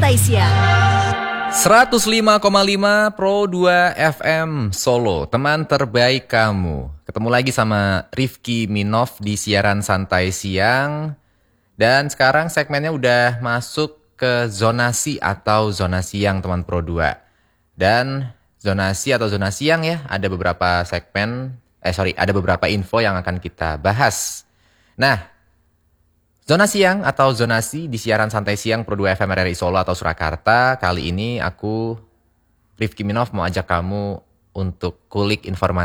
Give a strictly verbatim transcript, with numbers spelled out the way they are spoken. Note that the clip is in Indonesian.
Santai Siang. seratus lima koma lima Pro dua F M Solo, teman terbaik kamu. Ketemu lagi sama Rifki Minov di siaran Santai Siang. Dan sekarang segmennya udah masuk ke zonasi atau zona siang teman Pro dua. Dan zonasi atau zona siang ya, ada beberapa segmen, eh sorry, ada beberapa info yang akan kita bahas. Nah, zona siang atau zonasi di siaran Santai Siang Pro dua F M R R I Solo atau Surakarta. Kali ini aku, Rifki Minov, mau ajak kamu untuk kulik informasi